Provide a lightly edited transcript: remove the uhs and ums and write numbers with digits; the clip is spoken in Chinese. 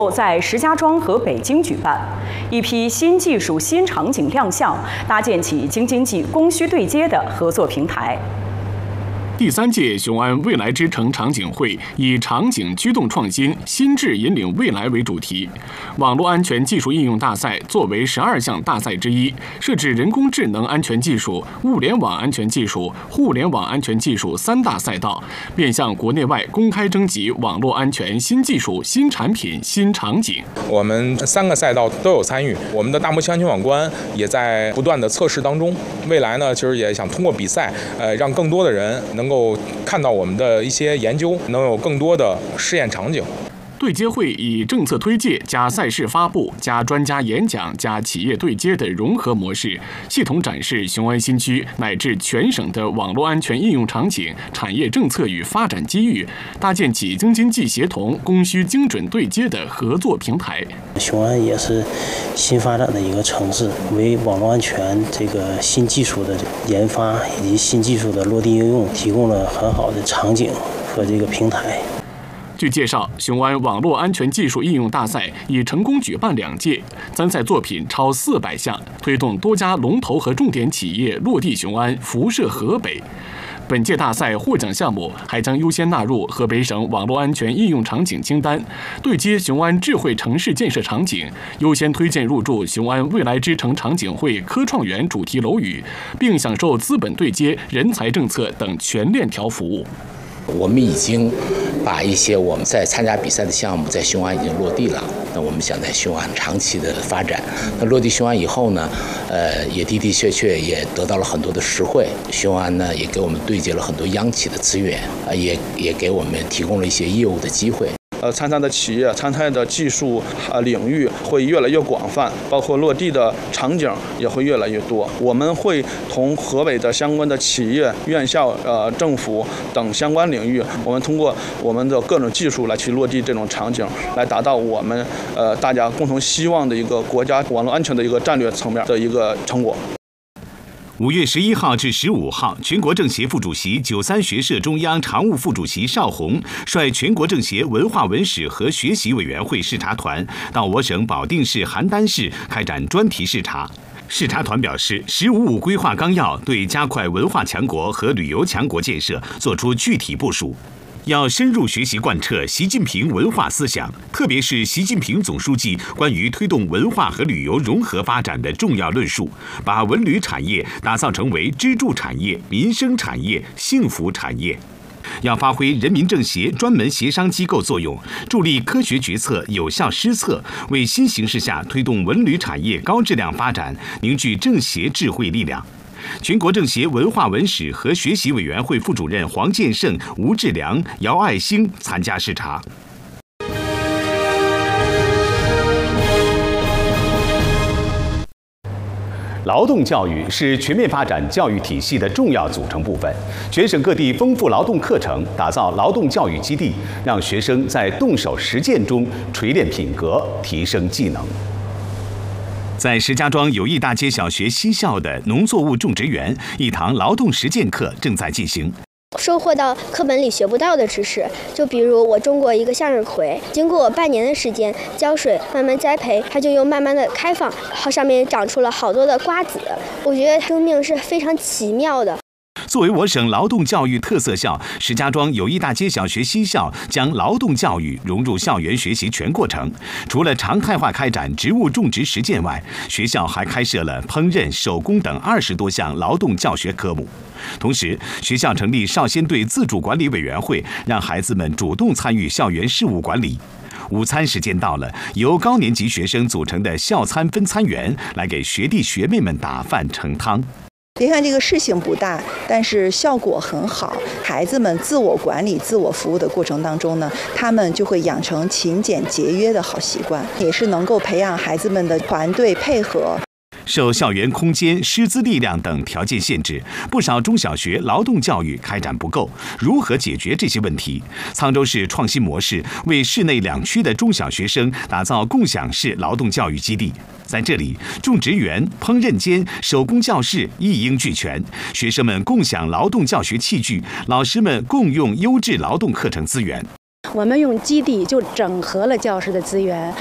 在石家庄和北京举办，一批新技术、新场景亮相，搭建起京津冀供需对接的合作平台。 第3届雄安未来之城场景会以场景驱动创新，心智引领未来为主题。网络安全技术应用大赛作为12项大赛之一，设置人工智能安全技术、物联网安全技术、互联网安全技术3大赛道，面向国内外公开征集网络安全新技术、新产品、新场景。 我们3个赛道都有参与，我们的大模型安全网关也在不断的测试当中。未来呢，其实也想通过比赛，让更多的人能够看到我们的一些研究，能有更多的试验场景。 对接会以政策推介加赛事发布加专家演讲加企业对接的融合模式，系统展示雄安新区乃至全省的网络安全应用场景、产业政策与发展机遇，搭建起京津冀协同、供需精准对接的合作平台。 雄安也是新发展的一个城市，为网络安全这个新技术的研发以及新技术的落地应用提供了很好的场景和这个平台。 据介绍，雄安网络安全技术应用大赛已成功举办2届，参赛作品超400项，推动多家龙头和重点企业落地雄安、辐射河北。本届大赛获奖项目还将优先纳入河北省网络安全应用场景清单，对接雄安智慧城市建设场景，优先推荐入驻雄安未来之城场景会科创园主题楼宇，并享受资本对接、人才政策等全链条服务。 我们已经把一些我们在参加比赛的项目在雄安已经落地了。那我们想在雄安长期的发展。那落地雄安以后呢，也的的确确也得到了很多的实惠。雄安呢也给我们对接了很多央企的资源，也给我们提供了一些业务的机会。 参赛的企业、参赛的技术领域会越来越广泛，包括落地的场景也会越来越多。我们会同河北的相关的企业、院校、政府等相关领域，我们通过我们的各种技术来去落地这种场景，来达到我们大家共同希望的一个国家网络安全的一个战略层面的一个成果。 5月11号至15号，全国政协副主席、93学社中央常务副主席邵宏率全国政协文化文史和学习委员会视察团到我省保定市邯郸市开展专题视察。视察团表示，“15+5”规划纲要对加快文化强国和旅游强国建设作出具体部署。要深入学习贯彻习近平文化思想，特别是习近平总书记关于推动文化和旅游融合发展的重要论述，把文旅产业打造成为支柱产业、民生产业、幸福产业。要发挥人民政协专门协商机构作用，助力科学决策、有效施策，为新形势下推动文旅产业高质量发展凝聚政协智慧力量。全国政协文化文史和学习委员会副主任黄建胜、吴志良、姚爱兴参加视察。劳动教育是全面发展教育体系的重要组成部分。全省各地丰富劳动课程，打造劳动教育基地，让学生在动手实践中锤炼品格，提升技能。在石家庄友谊大街小学西校的农作物种植园，一堂劳动实践课正在进行。 收获到课本里学不到的知识，就比如我种过一个向日葵，经过半年的时间浇水，慢慢栽培，它就又慢慢的开放，上面长出了好多的瓜子。我觉得生命是非常奇妙的。 作为我省劳动教育特色校，石家庄友谊大街小学西校将劳动教育融入校园学习全过程。除了常态化开展植物种植实践外，学校还开设了烹饪、手工等20多项劳动教学科目。同时，学校成立少先队自主管理委员会，让孩子们主动参与校园事务管理。午餐时间到了，由高年级学生组成的校餐分餐员来给学弟学妹们打饭盛汤。 别看这个事情不大，但是效果很好。孩子们自我管理、自我服务的过程当中呢，他们就会养成勤俭节约的好习惯，也是能够培养孩子们的团队配合。 受校园空间、师资力量等条件限制，不少中小学劳动教育开展不够。如何解决这些问题？沧州市创新模式为市内2区的中小学生打造共享式劳动教育基地。在这里，种植园、烹饪间、手工教室一应俱全，学生们共享劳动教学器具，老师们共用优质劳动课程资源。 我们用基地就整合了教师的资源，